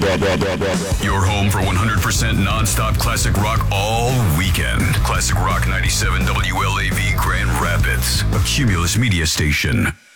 Your home for 100% non-stop classic rock all weekend. Classic Rock 97 WLAV Grand Rapids, a Cumulus media station.